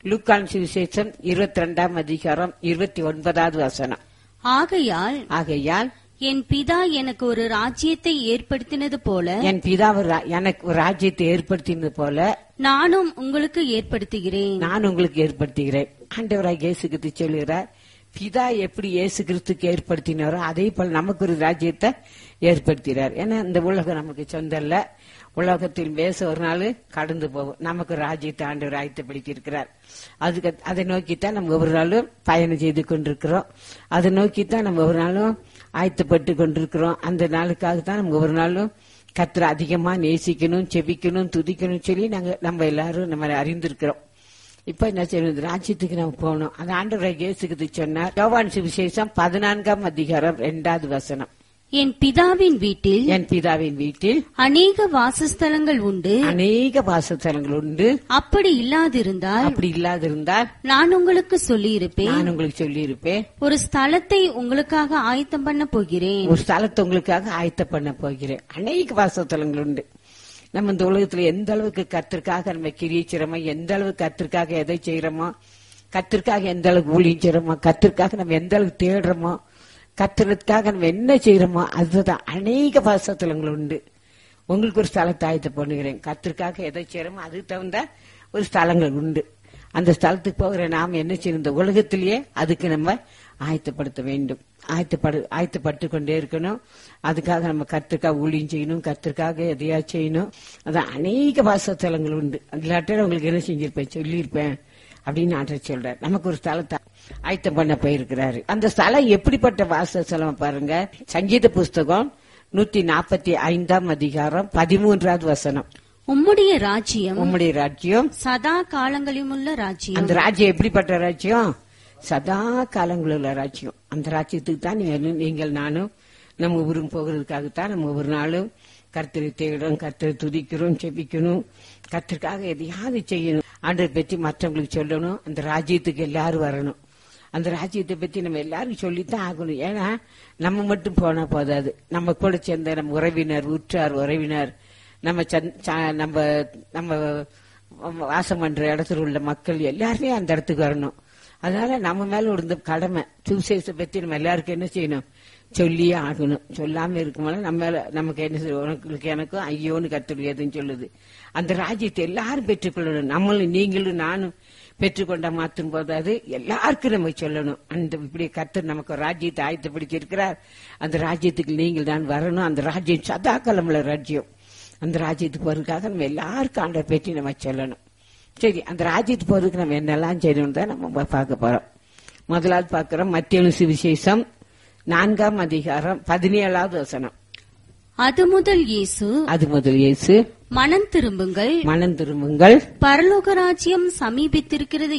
லூக்கான் சுவிசேஷம் 22 அதிகாரம் 29வது வசனம். ஆகையால் என் பிதா எனக்கு ஒரு ராஜ்யத்தை ஏற்படுத்தினது போல, என் பிதா எனக்கு ஒரு ராஜ்யத்தை ஏற்படுத்தினது போல நானும் உங்களுக்கு ஏற்படுத்துகிறேன். நான் உங்களுக்கு ஏற்படுத்துகிறேன். ஆண்டவராக இயேசு கிறிஸ்து சொல்கிறார், பிதா எப்படி இயேசு கிறிஸ்துக்கு ஏற்படுத்தினாரோ அதே போல நமக்கு ஒரு ராஜ்யத்தை ஏற்படுத்தினார். ஏன்னா இந்த உலகம் நமக்கு சொந்தம் இல்ல. உலகத்தில் பேச ஒரு நாள் கடந்து போகும். நமக்கு ராஜ்யத்தை ஆண்டவர் ஆயத்தப்படுத்தி இருக்கிறார். அதை நோக்கித்தான் நம்ம ஒவ்வொரு நாளும் பயணம் செய்து கொண்டிருக்கிறோம். அதை நோக்கித்தான் நம்ம ஒவ்வொரு நாளும் ஆயத்தப்பட்டு கொண்டிருக்கிறோம். அந்த நாளுக்காக தான் நம்ம ஒவ்வொரு நாளும் கர்த்தரை அதிகமா நேசிக்கணும், செபிக்கணும், துதிக்கணும் சொல்லி நம்ம எல்லாரும் நம்ம அறிந்திருக்கிறோம். இப்ப என்ன செய்யணும்? ராஜ்யத்துக்கு நம்ம போகணும். அந்த ஆண்டவராகிய இயேசு கிறிஸ்து சொன்னார். யோவான் சுவிசேஷம் 14 அதிகாரம் 2வது வசனம். என் பிதாவின் வீட்டில் அநேக வாசஸ்தலங்கள் உண்டு. அப்படி இல்லாதிருந்தால் நான் உங்களுக்கு சொல்லியிருப்பேன். ஒரு ஸ்தலத்தை உங்களுக்காக ஆயத்தம் பண்ண போகிறேன். அநேக வாசஸ்தலங்கள் உண்டு. நம்ம இந்த உலகத்துல எந்த அளவுக்கு கர்த்தருக்காக நம்ம கிரியிக்கிறோமோ, எந்த அளவுக்கு கர்த்தருக்காக எதை செய்யறோமோ, கர்த்தருக்காக எந்த அளவுக்கு ஊழியம் செய்யறோமோ, கர்த்தருக்காக நம்ம எந்த அளவுக்கு தேடுறோமோ, கர்த்தருக்காக நம்ம என்ன செய்யறோமோ, அதுதான் அநேக வாசஸ்தலங்கள் உண்டு. உங்களுக்கு ஒரு ஸ்தலத்தை ஆயத்த பண்ணுகிறேன். கர்த்தருக்காக எதை செய்யறோமோ அதுக்கு தகுந்த ஒரு ஸ்தலங்கள் உண்டு. அந்த ஸ்தலத்துக்கு போகிற நாம் என்ன செய்யணும்? இந்த உலகத்திலேயே அதுக்கு நம்ம ஆயத்தப்படுத்த வேண்டும். ஆயத்தப்பட்டு கொண்டே இருக்கணும். அதுக்காக நம்ம கர்த்தருக்காக ஊழியம் செய்யணும், கர்த்தருக்காக எதையா செய்யணும். அதான் அநேக வாசஸ்தலங்கள் உண்டு. இல்லாட்ட உங்களுக்கு என்ன செஞ்சிருப்பேன், சொல்லியிருப்பேன் அப்படின்னு ஆண்டவர் சொல்றார். நமக்கு ஒரு ஸ்தலத்தை ஆயத்தம் பண்ண போயிருக்கிறாரு. அந்த ஸ்தலம் எப்படிப்பட்ட வாசஸ்தலம் பாருங்க. சங்கீத புஸ்தகம் 145 அதிகாரம் 13வது வசனம். உம்முடைய ராஜ்யம் சதா காலங்களிலும் உள்ள ராஜ்யம். அந்த ராஜ்யம் எப்படிப்பட்ட ராஜ்யம்? சதா காலங்களில் உள்ள ராஜ்யம். அந்த ராஜ்யத்துக்கு தான் நீங்கள் நானும் நம்ம ஊருக்கு போகிறதுக்காகத்தான் நம்ம ஒவ்வொரு நாளும் கர்த்தரை தேடுறோம், கர்த்தரை துதிக்கிறோம், செபிக்கணும், கர்த்தருக்காக எதையாவது செய்யணும், ஆண்டவரை பற்றி மற்றவங்களுக்கு சொல்லணும். அந்த ராஜ்யத்துக்கு எல்லாரும் வரணும். அந்த ராஜ்யத்தை பத்தி நம்ம எல்லாரும் சொல்லித்தான் ஆகணும். ஏன்னா நம்ம மட்டும் போனா போதாது. நம்ம கூட சேர்ந்த நம்ம உறவினர், உற்றார் உறவினர், நம்ம வாசம் பண்ற இடத்துல உள்ள மக்கள் எல்லாருமே அந்த இடத்துக்கு வரணும். அதனால நம்ம மேல இருந்த கடமை சுவிசேஷத்தை பத்தி நம்ம எல்லாருக்கும் என்ன செய்யணும்? சொல்லியே ஆகணும். சொல்லாம இருக்கும்போது நமக்கு என்ன செய்யும்? உனக்கு எனக்கும் ஐயோன்னு கத்துடையதுன்னு சொல்லுது. அந்த ராஜ்யத்தை எல்லாரும் பெற்றுக்கொள்ளணும். நம்மளும் நீங்களும் நானும் பெற்றுக்கொண்டா மாற்றும் போதாது, எல்லாருக்கும் நம்ம சொல்லணும். அந்த இப்படி கர்த்தர் நமக்கு ராஜ்யத்தை ஆயத்தப்படுத்தி இருக்கிறார். அந்த ராஜ்யத்துக்கு நீங்கள் தான் வரணும். அந்த ராஜ்யம் சதா காலமுள்ள ராஜ்யம். அந்த ராஜ்யத்துக்கு போறதுக்காக நம்ம எல்லாருக்கும் ஆண்டவரை பற்றி நம்ம சொல்லணும். சரி, அந்த ராஜ்யத்துக்கு போறதுக்கு நம்ம என்னெல்லாம் செய்யணும் தான் நம்ம பார்க்க போறோம். முதலாவது பார்க்கிறோம் மத்தேயு சுவிசேஷம் 4 அதிகாரம் 17வது வசனம். அது முதல் இயேசு மனம் திரும்புங்கள், பரலோக ராஜ்யம் சமீபித்திருக்கிறது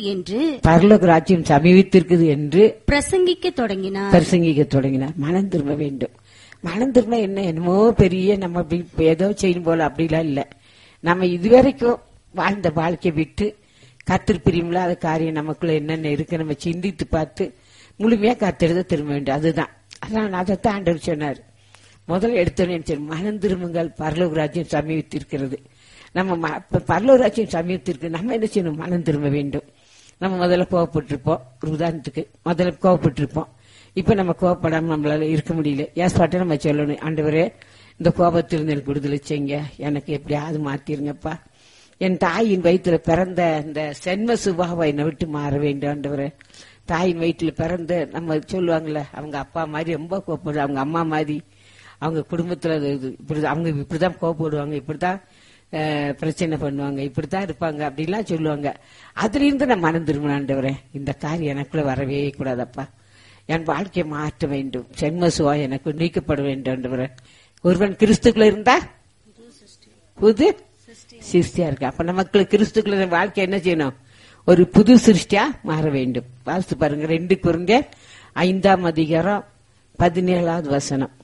என்று பிரசங்கிக்க தொடங்கினார். மனம் திரும்ப வேண்டும். மனம் திரும்ப என்னமோ பெரிய நம்ம ஏதோ செய்யும் போல அப்படிலாம் இல்ல. நம்ம இதுவரைக்கும் வாழ்ந்த வாழ்க்கையை விட்டு கர்த்தர் பிரியமில்லாத காரியம் நமக்குள்ள என்னென்ன இருக்கு நம்ம சிந்தித்து பார்த்து முழுமையா கர்த்தரை திரும்ப வேண்டும். அதுதான் அதைத்தான் ஆண்டவர் சொன்னார். முதல்ல எடுத்தோன்னு மனம் திரும்புங்கள், பரலோக ராஜ்யம் சமீபித்திருக்கிறது. நம்ம பரலோக ராஜ்யம் சமீபித்திருக்கு. நம்ம என்ன செய்யணும்? மனம் திரும்ப வேண்டும். நம்ம முதல்ல கோவப்பட்டிருப்போம். ஒரு உதாரணத்துக்கு முதல்ல கோவப்பட்டிருப்போம். இப்ப நம்ம கோவப்படாம நம்மளால இருக்க முடியல. ஏற்பாட்டை நம்ம சொல்லணும், ஆண்டவரே இந்த கோபத்திலிருந்து எனக்கு விடுதலை செய்யுங்க, எனக்கு எப்படியாவது மாத்திருங்கப்பா. என் தாயின் வயிற்றுல பிறந்த இந்த சென்ம சுபாவம் என்னை விட்டு மாற வேண்டும் ஆண்டவரே. தாயின் வயிற்றுல பிறந்த நம்ம சொல்லுவாங்கல்ல, அவங்க அப்பா மாதிரி ரொம்ப கோவப்படுவாங்க, அவங்க அம்மா மாதிரி, அவங்க குடும்பத்துல அவங்க இப்படிதான் கோவப்படுவாங்க, இப்படிதான் பிரச்சனை பண்ணுவாங்க, இப்படித்தான் இருப்பாங்க அப்படிலாம் சொல்லுவாங்க. அதுல இருந்து நான் மனம் திரும்பின ஆண்டவரே, இந்த காரியம் எனக்குள்ள வரவே கூடாதப்பா. என் வாழ்க்கையை மாற்ற வேண்டும். சென்மசுவா எனக்கு நீக்கப்பட வேண்டும் ஆண்டவரே. ஒருவன் கிறிஸ்துக்குள்ள இருந்தா புது சிருஷ்டியா இருக்கு. அப்ப நமக்கு கிறிஸ்துக்குள்ள வாழ்க்கை என்ன செய்யணும்? ஒரு புது சிருஷ்டியா மாற வேண்டும். வாசித்து பாருங்க 2 கொரிந்தியர் 5 அதிகாரம் 17வது வசனம்.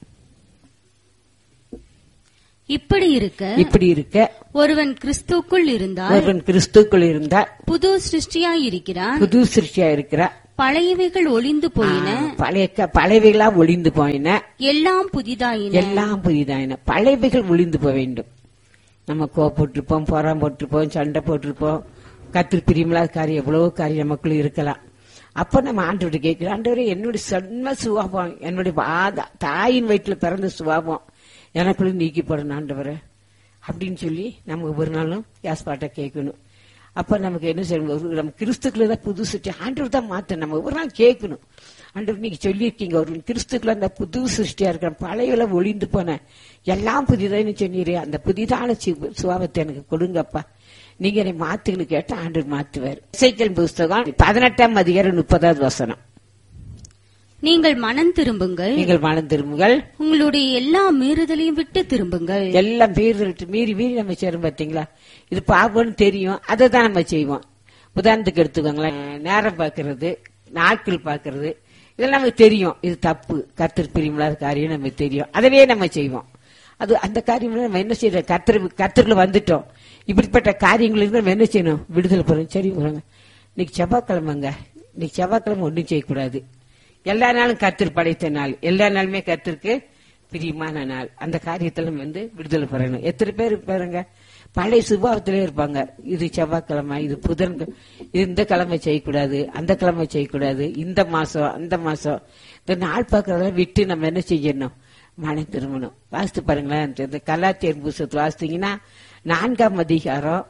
இப்படி இருக்க ஒருவன் கிறிஸ்துக்குள் இருந்தால் புது சிருஷ்டியாய் இருக்கிறார். பழையவைகள் ஒளிந்து போயின, பழையவைகளா ஒளிந்து போயின, எல்லாம் புதிதாயின. பழையவைகள் ஒளிந்து போக வேண்டும். நம்ம கோவப்பட்டிருப்போம், பொறாம போட்டிருப்போம், சண்டை போட்டிருப்போம், கர்த்தர் பிரியமில்லாத காரியம் எவ்வளவோ காரியம் நமக்குள்ள இருக்கலாம். அப்ப நம்ம ஆண்டவர்கிட்ட கேட்கிறோம், ஆண்டவரே என்னுடைய சொன்ன சுபாவம், என்னுடைய தாயின் வயிற்றுல பிறந்த சுபாவம் எனக்குள்ள நீக்கி போடணும் ஆண்டவரே அப்படின்னு சொல்லி நம்ம ஒவ்வொரு நாளும் யாஸ்பாட்ட கேட்கணும். அப்ப நமக்கு என்ன செய்யணும், நம்ம கிறிஸ்துக்குள்ள தான் புது சிருஷ்டி, ஆண்டவர் தான் மாத்த நம்ம ஒவ்வொரு நாள் கேட்கணும். ஆண்டவர் நீங்க சொல்லியிருக்கீங்க, ஒரு கிறிஸ்துக்குள்ள அந்த புது சிருஷ்டியா இருக்கிற பழைய ஒளிந்து போன எல்லாம் புதிதான்னு சொன்னீரே, அந்த புதிதான சுபாவத்தை எனக்கு கொடுங்கப்பா, நீங்க என்னை மாத்துன்னு கேட்ட ஆண்டவர் மாத்துவார். எசேக்கியேல் புஸ்தகம் 18ஆம் அதிகாரம் 30வது வசனம். நீங்கள் மனம் திரும்புங்கள், நீங்கள் மனம் திரும்புங்கள், உங்களுடைய எல்லா மீறுதலையும் விட்டு திரும்புங்கள். எல்லாம் மீறி நம்ம செய்யறோம் பாத்தீங்களா, இது பாவம்னு தெரியும், அதை தான் நம்ம செய்வோம். உதாரணத்துக்கு எடுத்துக்கோங்களேன், நேரம் பாக்குறது, நாட்கள் பாக்குறது, இதெல்லாம் நமக்கு தெரியும், இது தப்பு, கர்த்தர் பிரியமில்லாத காரியம் நமக்கு தெரியும், அதவே நம்ம செய்வோம். அது அந்த காரியம் நம்ம என்ன செய்யறோம், கர்த்தருக்குள்ள வந்துட்டோம், இப்படிப்பட்ட காரியங்களுக்கு நம்ம என்ன செய்யணும், விடுதலை பெறணும். சரி இன்னைக்கு செவ்வாய்க்கிழமைங்க, இன்னைக்கு செவ்வாய்க்கிழமை ஒன்றும் செய்யக்கூடாது, எல்லா நாளும் கர்த்தர் படைத்த நாள், எல்லா நாளுமே கர்த்தருக்கு பிரியமான நாள், அந்த காரியத்துல விடுதலை பெறணும். எத்தனை பேர் பாருங்க பழைய சுபாவத்திலே இருப்பாங்க, இது செவ்வாய்க்கிழமை, இது புதன், இது இந்த கிழமை செய்யக்கூடாது, அந்த கிழமை செய்யக்கூடாது, இந்த மாசம் அந்த மாசம், இந்த நாள் பார்க்கறத விட்டு நம்ம என்ன செய்யணும், மனம் திரும்பணும். வாசித்து பாருங்களேன், இந்த கலாத்தியர் புஸ்தகத்தை வாசித்தீங்கன்னா 4ஆம் அதிகாரம்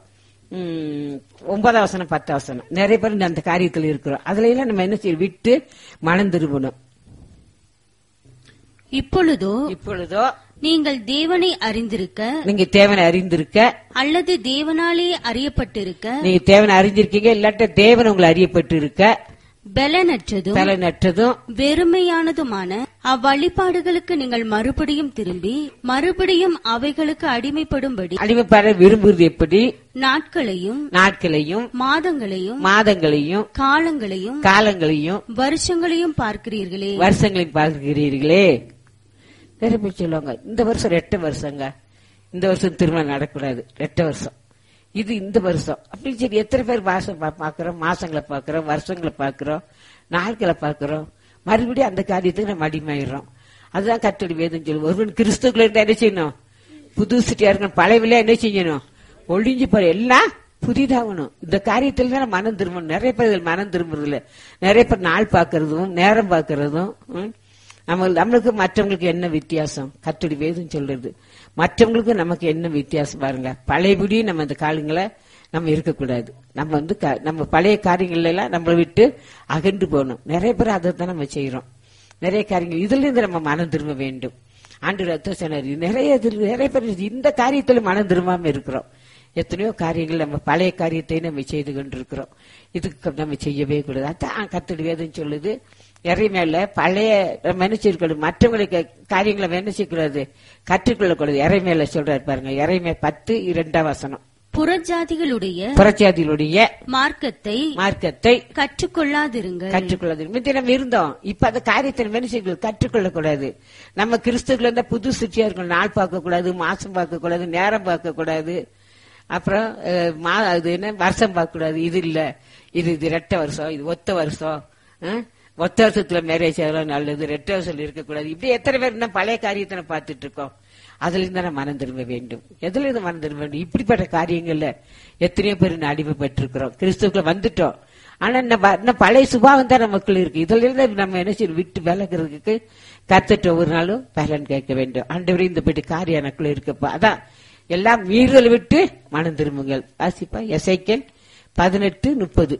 9 வசனம் 10 வசனம், நிறைய பேர் அந்த காரியத்தில் இருக்கிறோம், அதுல எல்லாம் நம்ம என்ன செய்ய விட்டு மனம் திரும்பணும். இப்பொழுதோ நீங்கள் தேவனை அறிந்திருக்க, நீங்க தேவனை அறிந்திருக்க, அல்லது தேவனாலே அறியப்பட்டிருக்க, நீங்க தேவனை அறிஞ்சிருக்கீங்க, இல்லாட்ட தேவன் உங்களை அறியப்பட்டு இருக்க, பலனற்றதும் வெறுமையானதுமான அவ்வழிபாடுகளுக்கு நீங்கள் மறுபடியும் திரும்பி மறுபடியும் அவைகளுக்கு அடிமைப்படும்படி அடிமைப்பட விரும்புவது எப்படி, நாட்களையும் மாதங்களையும் காலங்களையும் வருஷங்களையும் பார்க்கிறீர்களே. வேற போய் சொல்லுவாங்க, இந்த வருஷம் 2 வருஷங்க, இந்த வருஷம் திருமணம் நடக்கூடாது, 2 வருஷம், இது இந்த வருஷம் அப்படின்னு சொல்லி எத்தனை பேர் பாக்குறோம், மாசங்களை பாக்குறோம், வருஷங்களை பாக்குறோம், நாட்களை பாக்குறோம், மறுபடியும் அந்த காரியத்துக்கு நம்ம அடிமையிடுறோம். அதுதான் கர்த்தருடைய வேதம் சொல்லு, ஒருவன் கிறிஸ்துக்குள்ள இருந்தா என்ன செய்யணும், புது சிட்டியா இருக்கணும், பழையவில என்ன செய்யணும், ஒழிஞ்சு போற எல்லாம் புதிதாகணும். இந்த காரியத்துல தான் மனம் திரும்பணும். நிறைய பேர் மனம் திரும்புறது இல்ல, நிறைய பேர் நாள் பாக்குறதும் நேரம் பாக்குறதும். நம்மளுக்கு மற்றவங்களுக்கு என்ன வித்தியாசம், கர்த்தருடைய வேதம் சொல்றது, மற்றவங்களுக்கு நமக்கு என்ன வித்தியாசம் பாருங்க. பழையபடி நம்ம இந்த காலங்களை நம்ம இருக்கக்கூடாது, நம்ம நம்ம பழைய காரியங்கள்ல எல்லாம் நம்மளை விட்டு அகன்று போகணும். நிறைய பேர் அதை தான் நம்ம செய்யறோம், நிறைய காரியங்கள், இதுல இருந்து நம்ம மனம் திரும்ப வேண்டும். ஆண்டவர் சொன்னார், நிறைய பேர் இந்த காரியத்துல மனம் திரும்பாம இருக்கிறோம். எத்தனையோ காரியங்கள் நம்ம பழைய காரியத்தை நம்ம செய்து கொண்டிருக்கிறோம், இதுக்கு நம்ம செய்யவே கூடாது. அதான் கர்த்தருடைய வேதம் சொல்லுது, இறைமையில பழைய மனுஷர்கள் மற்றவங்களுக்கு காரியங்களை என்ன செய்யக்கூடாது, கற்றுக்கொள்ளக்கூடாது. இறைமையில சொல்றாரு பாருங்க, இறைமை 10:2 வசனம், புறஜாதிகளுடைய மார்க்கத்தை கற்றுக்கொள்ளாதிருங்கள். நம்ம இருந்தோம், இப்ப அந்த காரியத்தை மனுஷர்கள் கற்றுக்கொள்ளக்கூடாது. நம்ம கிறிஸ்துக்குள்ள இருந்தா புது சிற்றியா இருக்கணும், நாள் பார்க்க கூடாது, மாசம் பார்க்க கூடாது, நேரம் பார்க்க கூடாது, அப்புறம் வருஷம் பார்க்க கூடாது. இது இல்ல, இது 2 வருஷம், இது ஒத்த வருஷம், ஒத்த வருஷத்துல மேரேஜ் ஆகலாம் நல்லது, 2 வருஷம் இருக்கக்கூடாது. இப்படி எத்தனை பேர் என்ன பழைய காரியத்தை பார்த்துட்டு இருக்கோம். அதுல இருந்து நான் மனம் திரும்ப வேண்டும். எதுல இருந்து மனம் திரும்ப வேண்டும்? இப்படிப்பட்ட காரியங்கள்ல எத்தனையோ பேர் அடிமைப்பட்டிருக்கிறோம், கிறிஸ்துக்குள்ள வந்துட்டோம், ஆனா பழைய சுபாவம் தான் நமக்குள்ள இருக்கு. இதுல இருந்து நம்ம என்ன செய்ய விட்டு விலகிறதுக்கு கத்துட்டு ஒவ்வொரு நாளும் பலன் கேட்க வேண்டும். ஆண்டவரே இந்த பெட்டி காரியம் எனக்குள்ள இருக்கப்பா, அதான் எல்லாம் மீறுதல் விட்டு மனம் திரும்புங்கள். வாசிப்பா எசேக்கியேல் 18:30.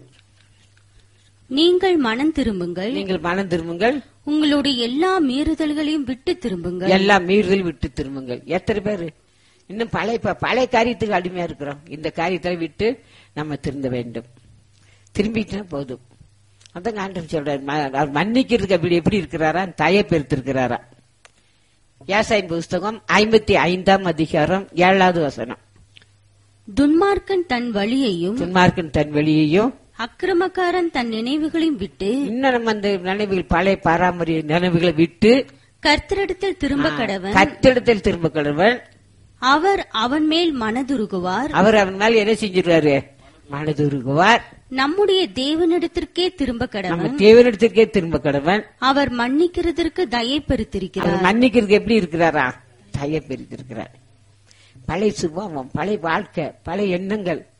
நீங்கள் மனம் திரும்புங்கள், உங்களுடைய எல்லா மீறுதல்களையும் விட்டு திரும்புங்கள். எல்லா மீறுதல் விட்டு திரும்புங்கள். எத்தனை பேர் இன்னும் பழைய காரியத்துக்கு அடிமையா இருக்கிறோம். இந்த காரியத்தை விட்டு நம்ம திருந்த வேண்டும். திரும்பிட்டா போதும். அதான் ஆண்டவர் சொல்றாரு, மன்னிக்கிறதுக்கு எப்படி இருக்கிறாரா, தயை பெருத்திருக்கிறாரா. ஏசாயின் புஸ்தகம் 55ஆம் அதிகாரம் 7வது வசனம், துன்மார்க்கன் தன் வழியையும் அக்கிரமக்காரன் தன் நினைவுகளையும் விட்டு, இன்னும் நம்ம அந்த நினைவுகள் பழைய பாரம்பரிய நினைவுகளை விட்டு கர்த்தரிடத்தில் திரும்ப கடவன், அவர் அவன் மேல் மனதுருகுவார். அவர் அவன் மேல் என்ன செஞ்சிருவாரு, மனதுருகுவார். நம்முடைய தேவனிடத்திற்கே திரும்ப கடவன், அவர் மன்னிக்கிறதற்கு தயை பெருத்திருக்கிறார். மன்னிக்கிறதுக்கு எப்படி இருக்கிறாரா, தயை பெருத்திருக்கிறார். பழைய சுபாவம், பழைய வாழ்க்கை, பழைய எண்ணங்கள்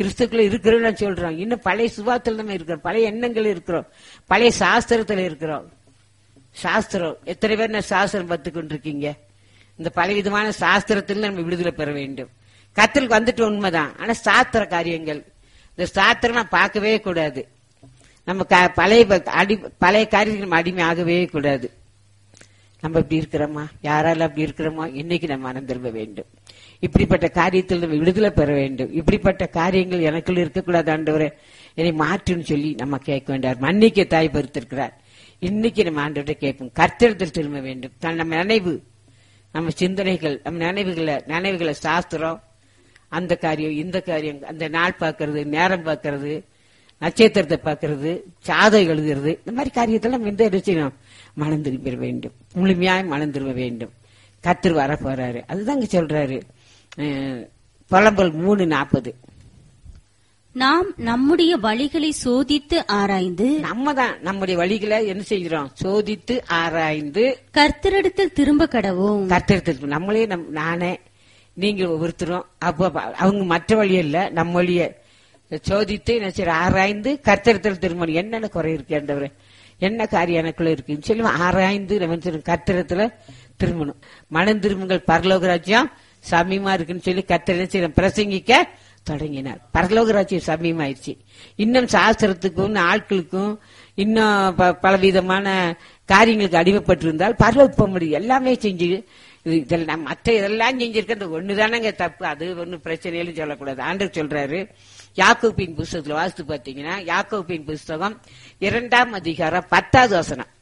கிறிஸ்துக்குள்ள இருக்கிறோம் சொல்றோம். இன்னும் பழைய சுபாவத்தில் நம்ம இருக்கிறோம், பழைய எண்ணங்கள் இருக்கிறோம், பழைய சாஸ்திரத்துல இருக்கிறோம். சாஸ்திரம் எத்தனை பேர் சாஸ்திரம் பார்த்து கொண்டிருக்கீங்க? இந்த பல விதமான சாஸ்திரத்தில் நம்ம விடுதலை பெற வேண்டும். கத்தலுக்கு வந்துட்டு உண்மைதான், ஆனா சாஸ்திர காரியங்கள், இந்த சாஸ்திரம் நான் பார்க்கவே கூடாது. நம்ம பழைய காரியத்துக்கு நம்ம அடிமை ஆகவே கூடாது. நம்ம இப்படி இருக்கிறோமா? யாரால அப்படி இருக்கிறோமா? இன்னைக்கு நம்ம மனம் திரும்ப வேண்டும். இப்படிப்பட்ட காரியத்தில் நம்ம விடுதலை பெற வேண்டும். இப்படிப்பட்ட காரியங்கள் எனக்குள்ள இருக்கக்கூடாது ஆண்டவரே, என்னை மாற்றுன்னு சொல்லி நம்ம கேட்க வேண்டாம். மன்னிக்க தாய் பொறுத்திருக்கிறார். இன்னைக்கு நம்ம ஆண்டவரை கேட்போம். கர்த்தரிடத்தில் திரும்ப வேண்டும். நம்ம நினைவு, நம்ம சிந்தனைகள், நம்ம நினைவுகளை சாஸ்திரம், அந்த காரியம் இந்த காரியம், அந்த நாள் பார்க்கறது, நேரம் பார்க்கறது, நட்சத்திரத்தை பார்க்கறது, சாதை எழுதுறது, இந்த மாதிரி காரியத்தில் நம்ம எந்த செய்யணும்? மனம் திரும்ப வேண்டும். முழுமையாய் மனம் திரும்ப வேண்டும். கர்த்தர் வர போறாரு. அதுதான் சொல்றாரு புலம்பல் 3:40. நாம் நம்முடைய வழிகளை சோதித்து ஆராய்ந்து, நம்ம தான் நம்முடைய வழிகளை என்ன செய்கிறோம்? சோதித்து ஆராய்ந்து கர்த்தரிடத்தில் திரும்ப கடவோம். கர்த்தரிடத்தில் நம்மளே நானே நீங்க ஒவ்வொருத்தரும் அவங்க மற்ற வழி இல்ல, நம்ம வழிய சோதித்து என்ன செய்ய? ஆராய்ந்து கர்த்தரிடத்தில் திரும்பணும். என்னென்ன குறை இருக்கு ஆண்டவரே, என்ன காரியம் எனக்குள்ள இருக்குன்னு சொல்லி ஆராய்ந்து நம்ம கர்த்தரிடத்துல திரும்பணும். மனம் திரும்புங்கள், பரலோக ராஜ்யம் சமீபமா இருக்குன்னு சொல்லி கர்த்தர் பிரசங்கிக்க தொடங்கினார். பரலோக ராஜ்யம் சமீபமாயிருச்சு. இன்னும் சாஸ்திரத்துக்கும் ஆட்களுக்கும் இன்னும் பலவிதமான காரியங்களுக்கு அடிமைப்பட்டு இருந்தால் பரலோகம் போக முடியும். எல்லாமே செஞ்சு இதெல்லாம் மற்ற இதெல்லாம் செஞ்சிருக்க இந்த ஒண்ணுதானங்க தப்பு, அது ஒன்னும் பிரச்சனையிலும் சொல்லக்கூடாது. ஆண்டவர் சொல்றாரு யாக்கோபின் புஸ்தகத்துல வாசித்து பாத்தீங்கன்னா, யாக்கோபின் புஸ்தகம் 2ஆம் அதிகாரம் 10வது வசனம்.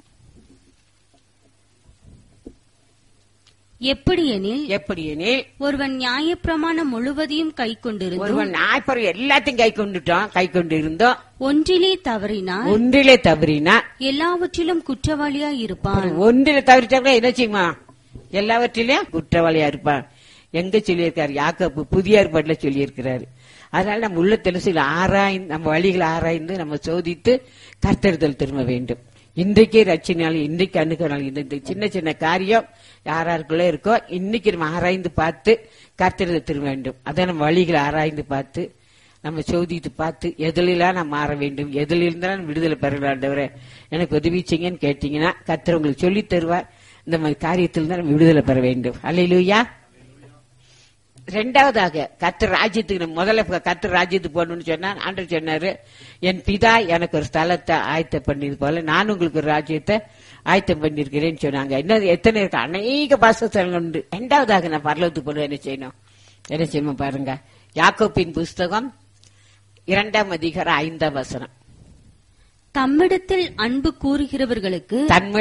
எப்படியெனில் ஒருவன் நியாயப்பிரமாணம் முழுவதையும் கை கொண்டிருந்தோம், ஒருவன் நியாயப்பிரமாணம் எல்லாத்தையும் கை கொண்டிருந்தோம், ஒன்றிலே தவறினா எல்லாவற்றிலும் குற்றவாளியா இருப்பான். ஒன்றிலே தவறிட்டா என்ன செய்யுமா? எல்லாவற்றிலும் குற்றவாளியா இருப்பான். எங்க சொல்லியிருக்காரு? யாக்கோபு புதிய ஏற்பாட்டுல சொல்லியிருக்கிறாரு. அதனால நம்ம உள்ளத்தில் ஆராய்ந்து, நம்ம வழிகளை ஆராய்ந்து நம்ம சோதித்து கர்த்தரிடத்தில் திரும்ப வேண்டும். இன்றைக்கே ரட்சினாலும், இன்றைக்கு அணுகினாலும், இந்த சின்ன சின்ன காரியம் யாருக்குள்ள இருக்கோ இன்னைக்கு நம்ம ஆராய்ந்து பார்த்து கர்த்தரிடத்தில் திரும்ப வேண்டும். அதை நம்ம வழிகளை ஆராய்ந்து பார்த்து நம்ம சோதித்து பார்த்து எதிலெல்லாம் நம்ம மாற வேண்டும், எதில் இருந்தாலும் விடுதலை பெறலாண்டவரை எனக்கு உதவி செய்யுங்கன்னு கேட்டீங்கன்னா கர்த்தர் உங்களுக்கு சொல்லி தருவார். இந்த மாதிரி காரியத்தில் தான் நம்ம விடுதலை பெற வேண்டும். அல்லேலூயா. ரெண்டாவதாக கர்த்தர் ராஜ்யத்துக்கு முதல்ல கர்த்தர் ராஜ்யத்துக்கு போகணும்னு சொன்னா ஆண்டவர் சொன்னாரு, என் பிதா எனக்கு ஒரு ஸ்தலத்தை ஆயத்தம் பண்ணியது போல நான் உங்களுக்கு ஒரு ராஜ்யத்தை ஆயத்தம் பண்ணிருக்கிறேன்னு சொன்னாங்க. இன்னும் எத்தனை இருக்கு? அநேக வாசஸ்தலங்கள் உண்டு. ரெண்டாவதாக நான் பரலோகத்துக்கு போல என்ன செய்யணும் பாருங்க. யாக்கோபின் புஸ்தகம் 2ஆம் அதிகாரம் 5ஆம் வசனம். தம்மிடத்தில் அன்பு கூறுகிறவர்களுக்கு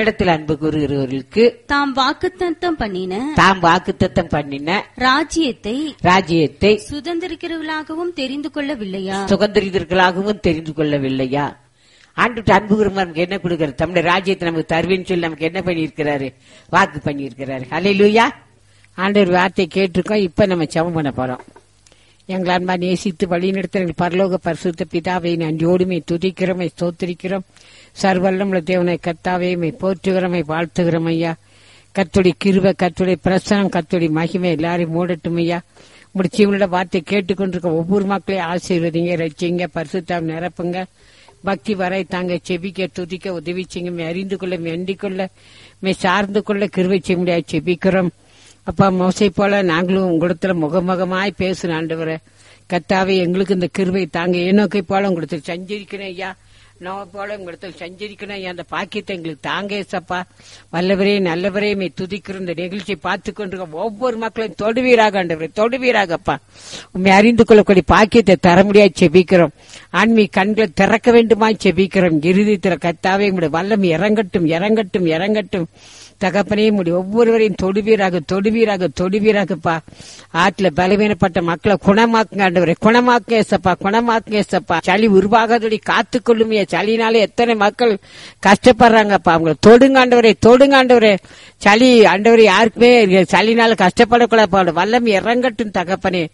தாம் வாக்குத்தத்தம் பண்ணின ராஜ்யத்தை சுதந்திரிக்கிறவர்களாகவும் தெரிந்து கொள்ளவில்லையா? ஆண்டு அன்பு கூறும் நமக்கு என்ன கொடுக்கிறார்? தம்முடைய ராஜ்யத்தை நமக்கு தருவேன்னு சொல்லி நமக்கு என்ன பண்ணியிருக்கிறாரு? வாக்கு பண்ணியிருக்கிறாரு. அல்லேலூயா. ஆண்டவர் வார்த்தை கேட்டிருக்கோம். இப்ப நம்ம ஜெபம் பண்ண போறோம். எங்கள் அன்பா நேசித்து வழிநடத்த எங்கள் பரலோக பரிசுத்த பிதாவை நன்றியோடுமை துதிக்கிறோம், ஸ்தோத்திரிக்கிறோம். சர்வல்லமுள்ள தேவனை கர்த்தாவே போற்றுகிறோம், வாழ்த்துகிறோம் ஐயா. கர்த்தருடைய கிருபை, கர்த்தருடைய பிரசனம், கர்த்தருடைய மகிமை எல்லாரையும் மூடட்டும் ஐயா. உங்களுடைய ஜீவனோட வார்த்தை கேட்டுக்கொண்டிருக்க ஒவ்வொரு மக்களையும் ஆசீர்வதிங்க, ரட்சிங்க, பரிசுத்தாம் நிரப்புங்க. பக்தி வரை தாங்க செபிக்க துதிக்க உதவி செய்யுங்க. அறிந்து கொள்ள, வேண்டிக் கொள்ள, சார்ந்து கொள்ள கிருபை செய்ய முடியாது செபிக்கிறோம். அப்பா, மோசை போல நாங்களும் உங்களிடத்துல முகமுகமாய் பேசுன ஆண்டவரே கர்த்தாவே, எங்களுக்கு இந்த கிருபை தாங்க. ஏனோக்கை போல உங்களுக்கு சஞ்சரிக்கணும் ஐயா, நோவை போல உங்களுக்கு சஞ்சரிக்கணும் ஐயா. அந்த பாக்கியத்தை எங்களுக்கு தாங்க ஏசப்பா. வல்லவரே நல்லவரே துதிக்கிறோம். இந்த நிகழ்ச்சியை பார்த்து கொண்டிருக்க ஒவ்வொரு மக்களையும் தொடுவீராக ஆண்டவரே, தொடுவீராகப்பா. உண்மை அறிந்து கொள்ளக்கூடிய பாக்கியத்தை தர முடியாது செபிக்கிறோம். ஆன்மீக கண்களை திறக்க வேண்டுமா செபிக்கிறோம். இறுதித்திர கர்த்தாவே உங்களுடைய வல்லம் இறங்கட்டும் தகப்பனே. முடியும் ஒவ்வொருவரையும் தொடுவீராகப்பா. ஆற்றுல பலவீனப்பட்ட மக்களை குணமாக்குங்க ஆண்டவரே, குணமாக்குங்க ஏசப்பா. சளி உருவாகாதபடி காத்துக்கொள்ளுமையா. சளினால எத்தனை மக்கள் கஷ்டப்படுறாங்கப்பா. அவங்க தொடுங்காண்டவரே. சளி ஆண்டவரே யாருக்குமே சளினால கஷ்டப்படக்கூடாது. வல்லம் இறங்கட்டும் தகப்பனே.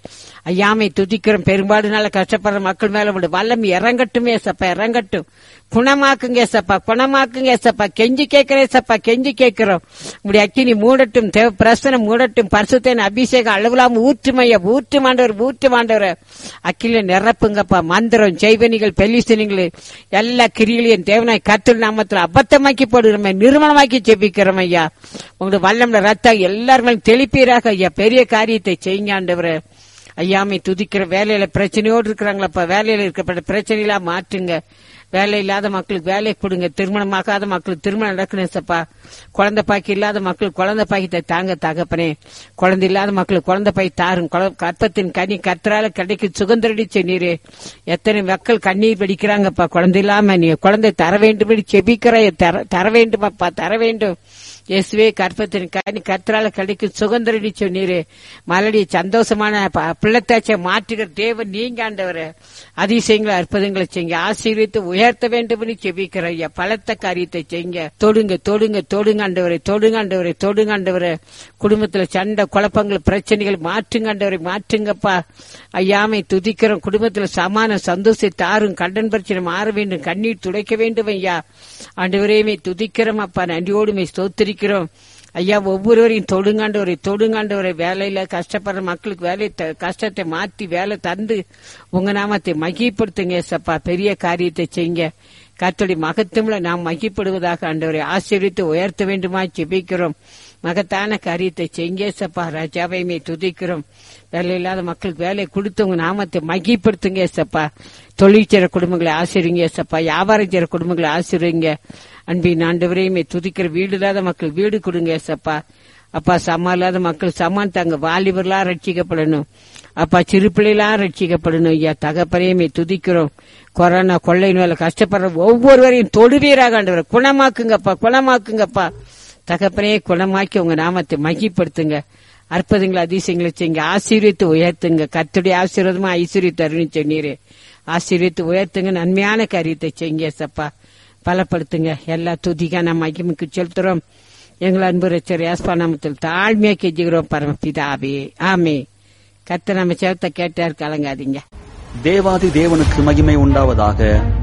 ஐயாமை துதிக்கிறோம். பெரும்பாடுனால கஷ்டப்படுற மக்கள் மேல விட வல்லம் இறங்கட்டும் ஏசப்பா, இறங்கட்டும். குணமாக்குங்க ஏசப்பா, குணமாக்குங்க ஏசப்பா. கெஞ்சி கேட்கிறேன் ஏசப்பா, கெஞ்சி கேட்கிறோம். உங்களுடைய அக்கினி மூடட்டும், தேவ பிரசனம் மூடட்டும். பரிசுத்தேன் அபிஷேகம் அளவிலாம ஊற்றுமைய ஊற்றுமாண்டவர் அக்கில நிரப்புங்கப்பா. மந்திரம், செய்வனிகள், பெலிசனிகள் எல்லா கிரிகளையும் தேவனாய் கர்த்தர் நாமத்தில் அபத்தமாக்கி போடுகிறோம், நிர்மலமாக்கி ஜெபிக்கிறோம் ஐயா. உங்களுடைய வல்லம்ல ரத்தம் எல்லாரும் தெளிப்பீராக ஐயா. பெரிய காரியத்தை செய்யுங்க ஆண்டவரே. ஐயாமை துதிக்கிற வேலையில பிரச்சனையோடு இருக்கிறாங்களப்பா, வேலையில இருக்கப்பட்ட பிரச்சனைகளா மாற்றுங்க. வேலை இல்லாத மக்களுக்கு வேலையை கொடுங்க. திருமணமாகாத மக்களுக்கு திருமணம் நடக்கணும் சப்பா. குழந்தை பாக்கி இல்லாத மக்களுக்கு குழந்தை பாக்கி தாங்க தகப்பனே. குழந்தை இல்லாத மக்களுக்கு குழந்தை பாக்கி தாரும். கற்பத்தின் கனி கர்த்தரால கிடைக்கும் சுகந்தரடி சொன்னீரே. எத்தனை மக்கள் கண்ணீர் வெடிக்கிறாங்கப்பா குழந்தை இல்லாம. நீ குழந்தை தர வேண்டும் செபிக்கிற, தர வேண்டும் அப்பா, தர வேண்டும். இயேசுவே கற்பத்தின் கனி கர்த்தரால கிடைக்கும் சுகந்தரடி சொன்னீரே. மலடி சந்தோஷமான பிள்ளைத்தாச்சை மாற்றுகிற தேவன் நீங்க ஆண்டவரே. அதிசயங்களை அற்புதங்களை செய்யுங்க. ஆசீர்வித்து உயர்த்த வேண்டும் செபிக்கிற ஐயா. பலத்த காரியத்தை செய்யுங்க. தொடுங்க தொடுங்க தொடுங்க ஆண்டவரே, தொடுங்க ஆண்டவரே, தொடுங்க ஆண்டவரே. குடும்பத்துல சண்டை குழப்பங்கள் பிரச்சனைகள் மாற்றுங்க ஆண்டவரை, மாற்றுங்கப்பா. ஐயாமை துதிக்கிறோம். குடும்பத்துல சமான சந்தோஷத்தை தாரும். கடன் பிரச்சனை மாற வேண்டும், கண்ணீர் துடைக்க வேண்டும் ஐயா. ஆண்டவரையுமே துதிக்கிறோம் அப்பா, நன்றியோடுமே ஸ்தோத்திரிக்கிறோம் ஐயா. ஒவ்வொருவரையும் தொடுங்காண்டவரை வேலையில கஷ்டப்படுற மக்களுக்கு வேலை கஷ்டத்தை மாற்றி வேலை தந்து உங்க நாமத்தை மகிப்படுத்துங்க சப்பா. பெரிய காரியத்தை செய்யுங்க. கர்த்தருடைய மகத்துவம்ல நாம் மகிப்படுவதாக ஆண்டவரை ஆசீர்வித்து உயர்த்த வேண்டுமா ஜெபிக்கிறோம். மகத்தான காரியத்தை செய்யுங்க சப்பா. ராஜாவையுமே துதிக்கிறோம். வேலை இல்லாத மக்களுக்கு வேலை கொடுத்து உங்க நாமத்தை மகிப்படுத்துங்க சப்பா. தொழில் செய்ற குடும்பங்களை ஆசிரிங்க சப்பா. வியாபாரம் செய்ற குடும்பங்களை ஆசிரிங்க. அன்பின் ஆண்டவரையுமே துதிக்கிற வீடு இல்லாத மக்கள் வீடு கொடுங்க சப்பா. அப்பா சமான் இல்லாத மக்கள் சமான் தாங்க. வாலிபர்களா ரட்சிக்கப்படணும் அப்பா, சிறு பிள்ளைலாம் ரட்சிக்கப்படணும் ஐயா. தகப்பனையுமே துதிக்கிறோம். கொரோனா கொள்ளை நோயில கஷ்டப்படுற ஒவ்வொருவரையும் தொடுவீராக ஆண்டவரை குணமாக்குங்கப்பா, குணமாக்குங்கப்பா. தகப்பனே குணமாக்கி உங்க நாமத்தை மகிப்படுத்துங்க. அற்புதங்களை அதிசயங்களை செய்யுங்க. ஆசீர்வித்து உயர்த்துங்க. கர்த்தருடைய ஆசீர்வாதமா ஐஸ்வர்யத்தை அருள்னு சொன்னீரே. ஆசீர்வித்து உயர்த்துங்க. நன்மையான காரியத்தை செய்யுங்க சப்பா. பலப்படுத்துங்க. எல்லா துதிக்கான மகிமைக்கு செலுத்துறோம். எங்கள் அன்பு ரட்சகர் யாஸ்பா நாமத்தில் தாழ்மையா கெஞ்சுகிறோம் பரமபிதாவே, ஆமே. கர்த்தர் நம்ம சேர்த்த கேட்டார், கலங்காதீங்க. தேவாதி தேவனுக்கு மகிமை உண்டாவதாக.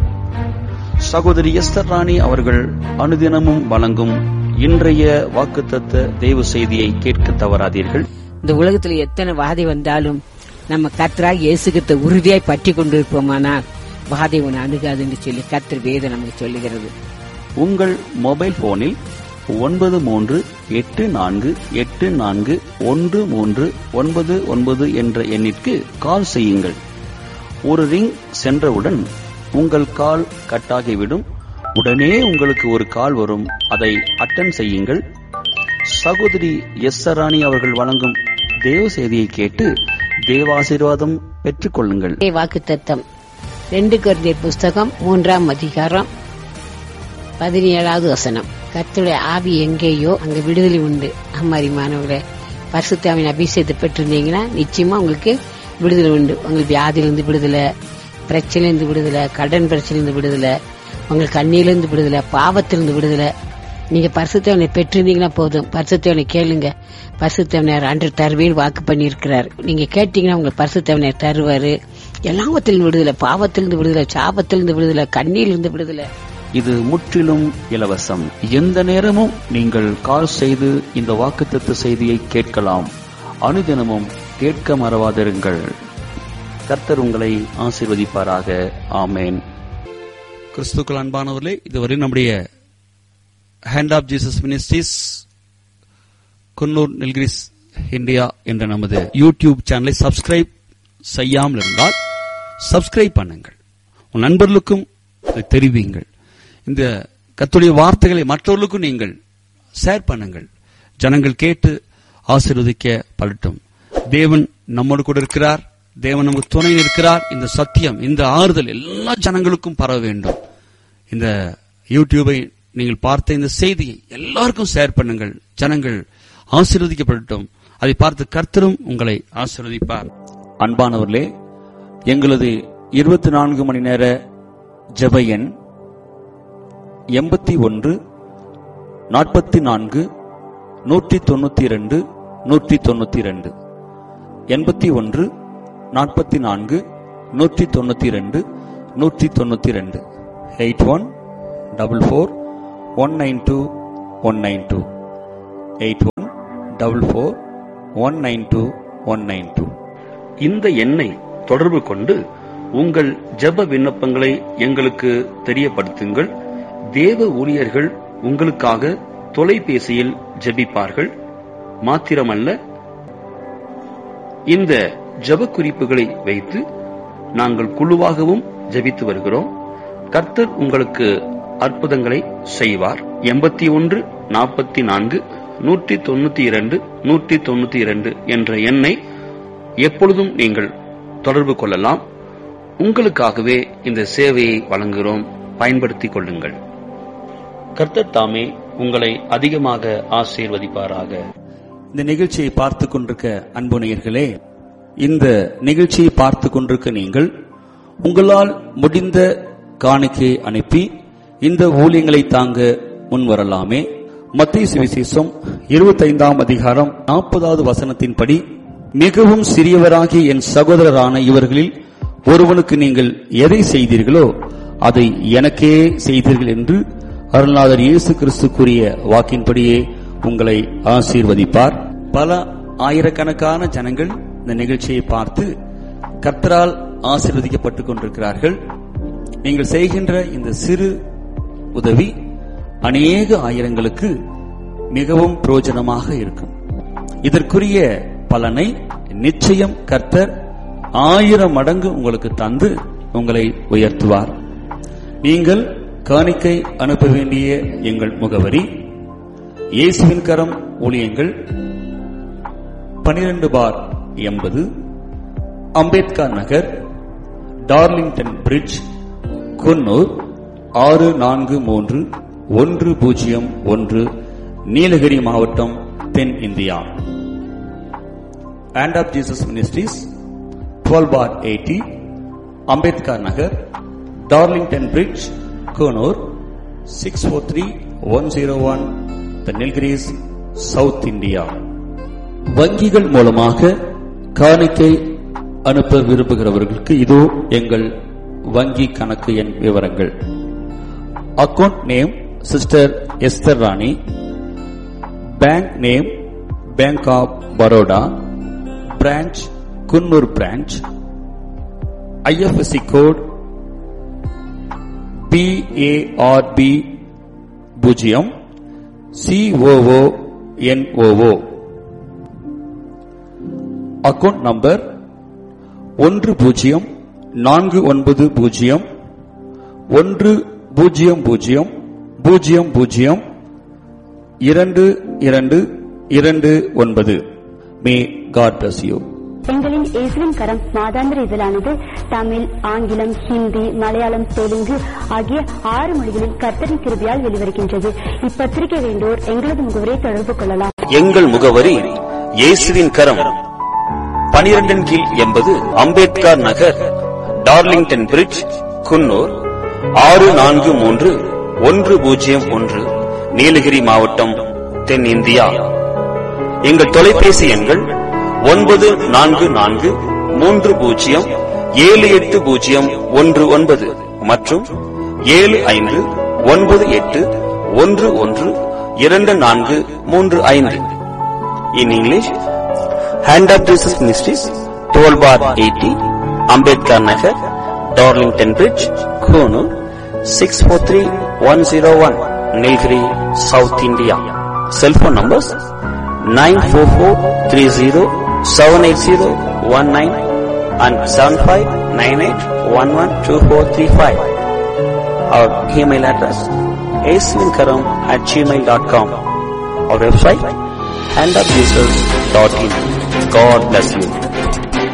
சகோதரி எஸ்தர் ராணி அவர்கள் அனுதினமும் வழங்கும் இன்றைய வாக்குத்தத்த தேவ செய்தியை கேட்க தவறாதீர்கள். இந்த உலகத்துல எத்தனை வாதை வந்தாலும் நம்ம கர்த்தராக இயேசுகிட்ட உறுதியாய் பற்றி கொண்டிருப்போமானால் வாதை உன்னை அணுகாதுன்னு சொல்லி கர்த்தர் வேதம் நமக்கு சொல்லுகிறது. உங்கள் மொபைல் போனில் 9384841399 என்ற எண்ணிற்கு கால் செய்யுங்கள். ஒரு ரிங் சென்றவுடன் உங்கள் கால் கட்டாகிவிடும். உடனே உங்களுக்கு ஒரு கால் வரும். அதை அட்டெண்ட் செய்யுங்கள். சகோதரி எஸ்தர் ராணி அவர்கள் வழங்கும் தேவ செய்தியை கேட்டு தேவாசீர்வாதம் பெற்றுக் கொள்ளுங்கள். வாக்குத்தத்தம் 2 கொரிந்தியர் புஸ்தகம் 3ஆம் அதிகாரம் 17வது வசனம். கர்த்தருடைய ஆவி எங்கேயோ அங்க விடுதலை உண்டு. அம்மாரிமானவர்களே, பரிசுத்த ஆவியின் அபிஷேகத்தை பெற்றிருந்தீங்கன்னா நிச்சயமா உங்களுக்கு விடுதலை உண்டு. உங்களுக்கு வியாதியிலிருந்து விடுதலை, பிரச்சனையிலிருந்து விடுதலை, கடன் பிரச்சனையிலிருந்து விடுதலை, உங்களுக்கு கண்ணியிலிருந்து விடுதலை, பாவத்திலிருந்து விடுதலை. நீங்க பரிசுத்தவனை பெற்றிருந்தீங்கன்னா போதும். பரிசுத்தவனை கேளுங்க. பரிசுத்தவனர் அன்று தருவேன் வாக்கு பண்ணியிருக்கிறார். நீங்க கேட்டீங்கன்னா உங்களுக்கு பரிசுத்தவனர் தருவாரு. எல்லாவத்திலிருந்து விடுதலை, பாவத்திலிருந்து விடுதலை, சாபத்திலிருந்து விடுதலை, கண்ணியிலிருந்து விடுதலை. இது முற்றிலும் இலவசம். எந்த நேரமும் நீங்கள் கால் செய்து இந்த வாக்குத்தத்த செய்தியை கேட்கலாம். அனுதினமும் கேட்க மறவாதிருங்கள். கர்த்தர் உங்களை ஆசீர்வதிப்பாராக. ஆமேன். கிறிஸ்துக்கள் அன்பானவர்களே, இதுவரை நம்முடைய hand of Jesus ministries Coonoor Nilgiris India என்ற நமது யூடியூப் சேனலை சப்ஸ்கிரைப் செய்யாமல் இருந்தால் சப்ஸ்கிரைப் பண்ணுங்கள். உன் நண்பர்களுக்கும் தெரிவியுங்கள். இந்த கர்த்தருடைய வார்த்தைகளை மற்றவர்களுக்கும் நீங்கள் ஷேர் பண்ணுங்கள். ஜனங்கள் கேட்டு ஆசீர்வதிக்கப்படட்டும். தேவன் நம்மோடு கூட இருக்கிறார். தேவன் நமக்கு துணை இருக்கிறார். இந்த சத்தியம், இந்த ஆறுதல் எல்லா ஜனங்களுக்கும் பரவ வேண்டும். இந்த யூடியூபை நீங்கள் பார்த்த இந்த செய்தியை எல்லாருக்கும் ஷேர் பண்ணுங்கள். ஜனங்கள் ஆசீர்வதிக்கப்படட்டும். அதை பார்த்து கர்த்தரும் உங்களை ஆசீர்வதிப்பார். அன்பானவர்களே, எங்களது 24 மணி நேர ஜெப எண் 81 44 192 192 81 44 192 192 8144192192 8144192192. இந்த எண்ணை தொடர்பு கொண்டு உங்கள் ஜெப விண்ணப்பங்களை எங்களுக்கு தெரியப்படுத்துங்கள். தேவ ஊழியர்கள் உங்களுக்காக தொலைபேசியில் ஜெபிப்பார்கள். மாத்திரமல்ல, இந்த ஜெப குறிப்புகளை வைத்து நாங்கள் குழுவாகவும் ஜெபித்து வருகிறோம். கர்த்தர் உங்களுக்கு அற்புதங்களை செய்வார். 81 44 192 192 என்ற எண்ணை எப்பொழுதும் நீங்கள் தொடர்பு கொள்ளலாம். உங்களுக்காகவே இந்த சேவையை வழங்குகிறோம். பயன்படுத்திக் கொள்ளுங்கள். கர்த்தர் தாமே உங்களை அதிகமாக ஆசீர்வதிப்பாராக. இந்த நிகழ்ச்சியை பார்த்துக் கொண்டிருக்க அன்பு நேயர்களே, இந்த நிகழ்ச்சியை பார்த்துக் கொண்டிருக்க நீங்கள் உங்களால் முடிந்த காணிக்கையை அனுப்பி இந்த ஊழியங்களை தாங்க முன்வரலாமே. மத்தேயு சுவிசேஷம் 25 அதிகாரம் 40வது வசனத்தின்படி, மிகவும் சிறியவராகிய என் சகோதரரான இவர்களில் ஒருவனுக்கு நீங்கள் எதை செய்தீர்களோ அதை எனக்கே செய்தீர்கள் என்று அருள்நாதர் இயேசு கிறிஸ்து கூறிய வாக்கின்படியே உங்களை ஆசீர்வதிப்பார். பல ஆயிரக்கணக்கான ஜனங்கள் இந்த நிகழ்ச்சியை பார்த்து கர்த்தரால் ஆசீர்வதிக்கப்பட்டுக் கொண்டிருக்கிறார்கள். நீங்கள் செய்கின்ற இந்த சிறு உதவி அநேக ஆயிரங்களுக்கு மிகவும் பிரயோஜனமாக இருக்கும். இதற்குரிய பலனை நிச்சயம் கர்த்தர் 1000 மடங்கு உங்களுக்கு தந்து உங்களை உயர்த்துவார். நீங்கள் காணிக்கை அனுப்ப வேண்டிய எங்கள் முகவரி: இயேசுவின் கரம் ஊழியங்கள், 12/80 அம்பேத்கர் நகர், டார்லிங்டன் பிரிட்ஜ், குன்னூர் 643101, நீலகிரி மாவட்டம், தென் India. Hand of Jesus Ministries, 12/80 Ambedkar Nagar, Darlington bridge, Coonoor 643101, Nilgiris, south India. வங்கிகள் மூலமாக காணிக்கை அனுப்ப விரும்புகிறவர்களுக்கு இதோ எங்கள் வங்கி கணக்கு எண் விவரங்கள். Account name sister Esther Rani, bank name bank of Baroda, branch Coonoor branch, IFSC code PARB 0 COONOO. Account number 1090002229. May God bless you. எங்களின் இயேசுவின் கரம் மாதாந்திர இதழானது தமிழ், ஆங்கிலம், ஹிந்தி, மலையாளம், தெலுங்கு ஆகிய 6 மொழிகளில் கர்த்தரின் கிருபையால் வெளிவருகின்றது. இப்பத்திரிகை வேண்டோர் எங்களது முகவரியை தொடர்பு கொள்ளலாம். எங்கள் முகவரி: இயேசுவின் கரம், 12 கீழ் 80 அம்பேத்கர் நகர், டார்லிங்டன் பிரிட்ஜ், குன்னூர் 643101, நீலகிரி மாவட்டம், தென் இந்தியா. எங்கள் தொலைபேசி எண்கள் 9443078019 மற்றும் 7598112435. In English, Hand of Jesus Ministries, 12/80 Ambedkar Nagar, Darlington Bridge, Konoor 643101, Nilgiri, South India. Cell phone numbers 944307801 and 7598112435. Our email address aswinkaram@gmail.com. Our website handofjesus.in. God bless you.